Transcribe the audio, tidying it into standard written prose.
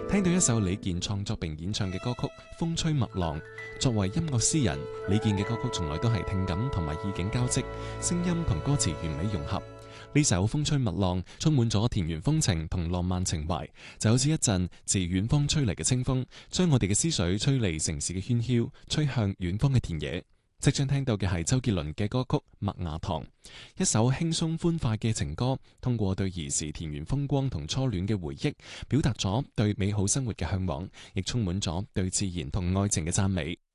聽到一首李健創作並演唱嘅歌曲《風吹麥浪》。作為音樂詩人，李健嘅歌曲從來都係聽感同埋意境交織，聲音同歌詞完美融合。呢首《風吹麥浪》充滿咗田園風情同浪漫情懷，就好似一陣自遠方吹嚟嘅清風，將我哋嘅思緒吹離城市嘅喧囂，吹向遠方嘅田野。即將聽到嘅係周杰倫嘅歌曲《麥芽糖》，一首輕鬆歡快嘅情歌，通過對兒時田園風光同初戀嘅回憶，表達咗對美好生活嘅向往，亦充滿咗對自然同愛情嘅讚美。